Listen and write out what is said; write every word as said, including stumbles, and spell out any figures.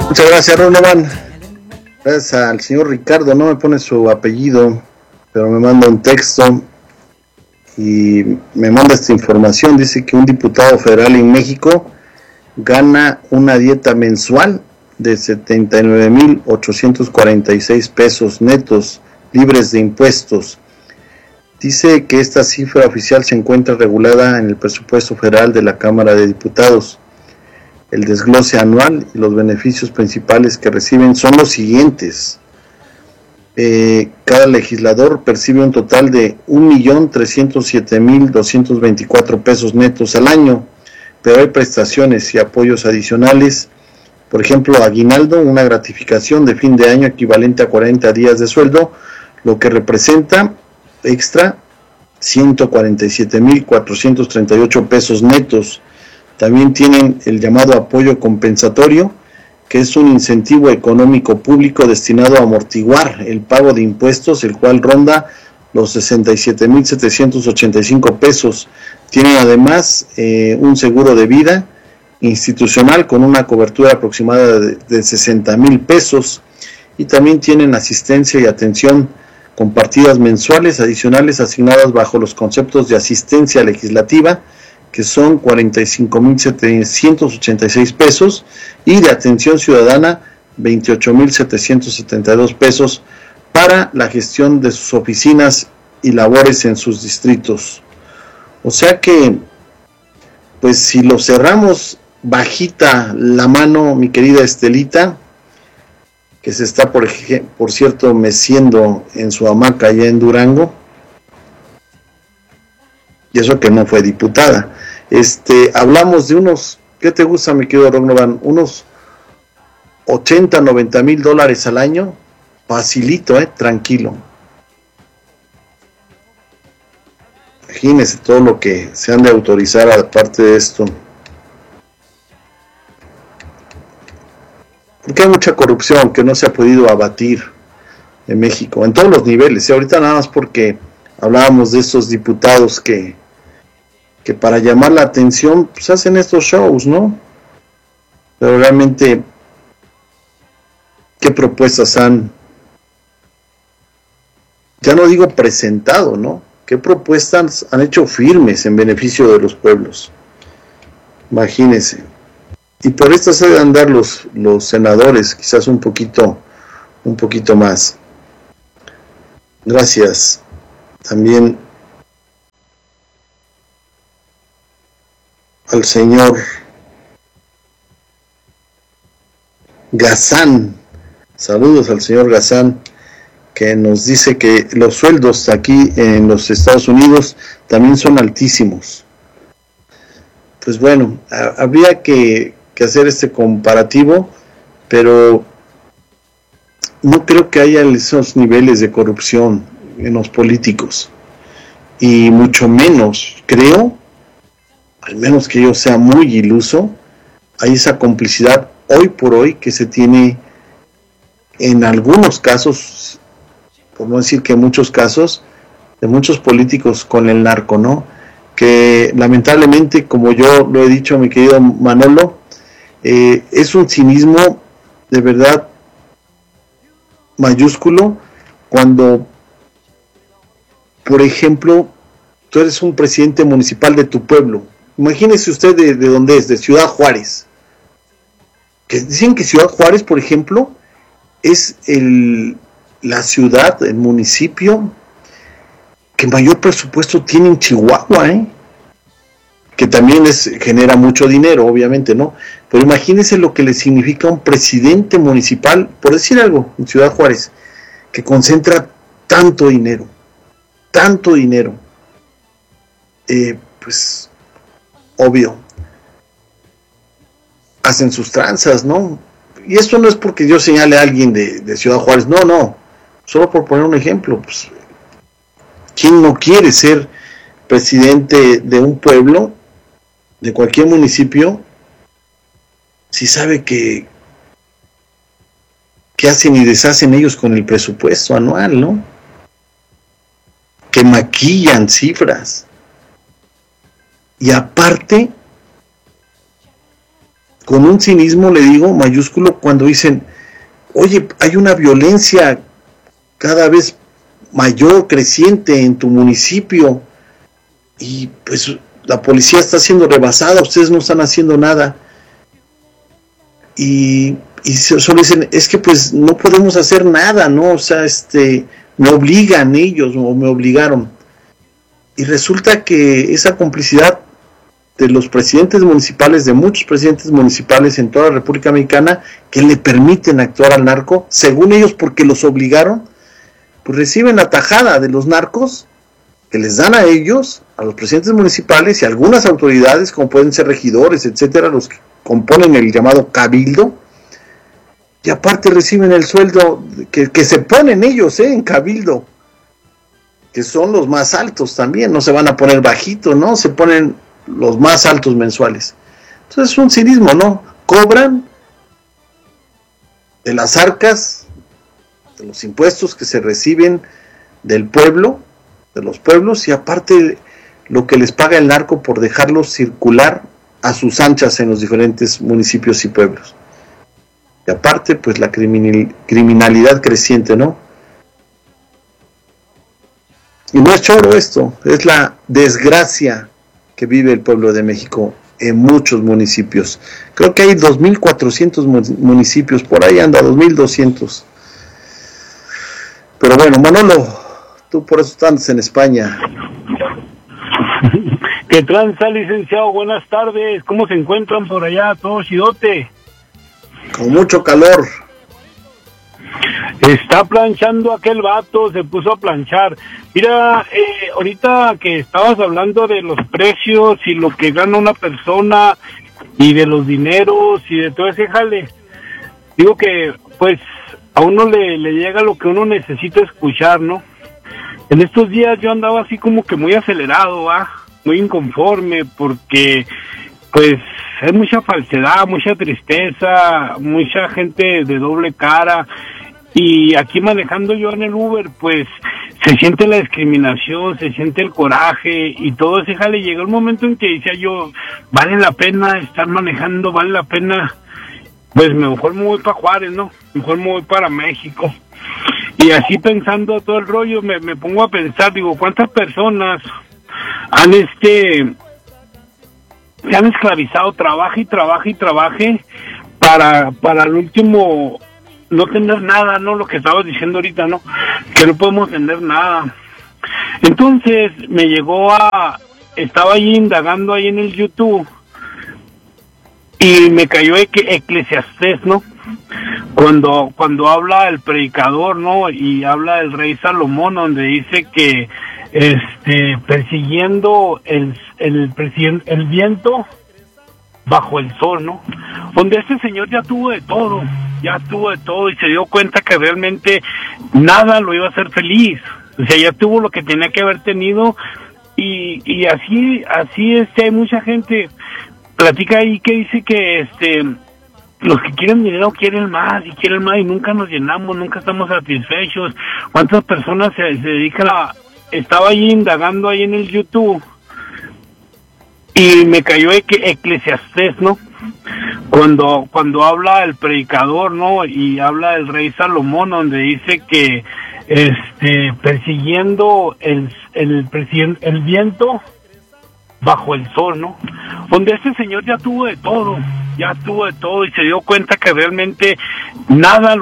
Muchas gracias, Ronovan. Gracias al señor Ricardo, no me pone su apellido, pero me manda un texto y me manda esta información. Dice que un diputado federal en México gana una dieta mensual de setenta y nueve mil ochocientos cuarenta y seis pesos netos, libres de impuestos. Dice que esta cifra oficial se encuentra regulada en el presupuesto federal de la Cámara de Diputados. El desglose anual y los beneficios principales que reciben son los siguientes. Eh, cada legislador percibe un total de un millón trescientos siete mil doscientos veinticuatro pesos netos al año, pero hay prestaciones y apoyos adicionales. Por ejemplo, aguinaldo, una gratificación de fin de año equivalente a cuarenta días de sueldo, lo que representa extra ciento cuarenta y siete mil cuatrocientos treinta y ocho pesos netos. También tienen el llamado apoyo compensatorio, que es un incentivo económico público destinado a amortiguar el pago de impuestos, el cual ronda los sesenta y siete mil setecientos ochenta y cinco pesos. Tienen además eh, un seguro de vida institucional con una cobertura aproximada de, de sesenta mil pesos, y también tienen asistencia y atención con partidas mensuales adicionales asignadas bajo los conceptos de asistencia legislativa, que son cuarenta y cinco mil setecientos ochenta y seis pesos, y de atención ciudadana veintiocho mil setecientos setenta y dos pesos para la gestión de sus oficinas y labores en sus distritos. O sea que, pues si lo cerramos bajita la mano, mi querida Estelita, que se está, por, por cierto, meciendo en su hamaca allá en Durango, y eso que no fue diputada. Este, hablamos de unos, ¿qué te gusta, mi querido Rognovan? Unos ochenta, noventa mil dólares al año, facilito, eh, tranquilo. Imagínense todo lo que se han de autorizar aparte de esto. Porque hay mucha corrupción que no se ha podido abatir en México, en todos los niveles. Y ahorita nada más porque hablábamos de estos diputados que que para llamar la atención pues hacen estos shows, ¿no? Pero realmente, ¿qué propuestas han, ya no digo presentado, ¿no? ¿Qué propuestas han hecho firmes en beneficio de los pueblos? Imagínense. Y por esto se deben andar los, los senadores, quizás un poquito, un poquito más. Gracias. También al señor Gazán, saludos al señor Gazán, que nos dice que los sueldos aquí en los Estados Unidos también son altísimos. Pues bueno, a, habría que, que hacer este comparativo, pero no creo que haya esos niveles de corrupción en los políticos, y mucho menos creo, al menos que yo sea muy iluso, hay esa complicidad hoy por hoy que se tiene en algunos casos, por no decir que en muchos casos, de muchos políticos con el narco, ¿no? Que lamentablemente, como yo lo he dicho, mi querido Manolo, eh, es un cinismo de verdad mayúsculo cuando, por ejemplo, tú eres un presidente municipal de tu pueblo. Imagínese usted de, de dónde es, de Ciudad Juárez. Que dicen que Ciudad Juárez, por ejemplo, es el, la ciudad, el municipio que mayor presupuesto tiene en Chihuahua, ¿eh? Que también es, genera mucho dinero, obviamente, ¿no? Pero imagínense lo que le significa a un presidente municipal, por decir algo, en Ciudad Juárez, que concentra tanto dinero, tanto dinero. Eh, pues obvio, hacen sus tranzas, ¿no? Y esto no es porque yo señale a alguien de, de Ciudad Juárez, no, no, solo por poner un ejemplo, pues, ¿quién no quiere ser presidente de un pueblo, de cualquier municipio, si sabe que, que hacen y deshacen ellos con el presupuesto anual, ¿no? Que maquillan cifras. Y aparte, con un cinismo, le digo, mayúsculo, cuando dicen, oye, hay una violencia cada vez mayor, creciente en tu municipio, y pues la policía está siendo rebasada, ustedes no están haciendo nada, y, y solo dicen, es que pues no podemos hacer nada, ¿no? O sea, este, me obligan ellos, o me obligaron, y resulta que esa complicidad de los presidentes municipales, de muchos presidentes municipales en toda la República Mexicana, que le permiten actuar al narco, según ellos porque los obligaron, pues reciben la tajada de los narcos, que les dan a ellos, a los presidentes municipales y a algunas autoridades, como pueden ser regidores, etcétera, los que componen el llamado cabildo, y aparte reciben el sueldo que, que se ponen ellos, ¿eh? En cabildo, que son los más altos también, no se van a poner bajitos, ¿no? Se ponen los más altos mensuales. Entonces es un cinismo, ¿no? Cobran de las arcas, de los impuestos que se reciben del pueblo, de los pueblos, y aparte lo que les paga el narco por dejarlos circular a sus anchas en los diferentes municipios y pueblos. Y aparte, pues la criminal, criminalidad creciente, ¿no? Y no es choro esto, es la desgracia que vive el pueblo de México en muchos municipios. Creo que hay dos mil cuatrocientos municipios, por ahí anda, dos mil doscientos. Pero bueno, Manolo, tú por eso estás en España. ¿Qué tranza, licenciado? Buenas tardes. ¿Cómo se encuentran por allá, todo chidote? Con mucho calor. Está planchando aquel vato, se puso a planchar. Mira, eh, ahorita que estabas hablando de los precios y lo que gana una persona y de los dineros y de todo ese jale, digo que pues a uno le, le llega lo que uno necesita escuchar, ¿no? En estos días yo andaba así como que muy acelerado, ¿va? Muy inconforme porque pues hay mucha falsedad, mucha tristeza, mucha gente de doble cara. Y aquí manejando yo en el Uber, pues se siente la discriminación, se siente el coraje y todo ese jale. Llegó el momento en que decía yo, vale la pena estar manejando, vale la pena, pues mejor me voy para Juárez, ¿no? Mejor me voy para México. Y así pensando todo el rollo, me, me pongo a pensar, digo, ¿cuántas personas han este, se han esclavizado, trabaje y trabaje y trabaje para, para el último no tener nada, ¿no? Lo que estabas diciendo ahorita, ¿no? Que no podemos tener nada. Entonces me llegó a, estaba ahí indagando ahí en el YouTube y me cayó que Eclesiastés, ¿no? Cuando cuando habla el predicador, ¿no? Y habla el rey Salomón, donde dice que este persiguiendo el el presidente el viento bajo el sol, ¿no? Donde este señor ya tuvo de todo, ya tuvo de todo y se dio cuenta que realmente nada lo iba a hacer feliz. O sea, ya tuvo lo que tenía que haber tenido y, y así, así este, hay mucha gente, platica ahí que dice que este, los que quieren dinero quieren más y quieren más y nunca nos llenamos, nunca estamos satisfechos. ¿Cuántas personas se, se dedican a, estaba ahí indagando ahí en el YouTube y me cayó que Eclesiastés, ¿no? Cuando cuando habla el predicador, ¿no? Y habla el rey Salomón, donde dice que este persiguiendo el el presidente el viento bajo el sol, ¿no? Donde este señor ya tuvo de todo, ya tuvo de todo y se dio cuenta que realmente nada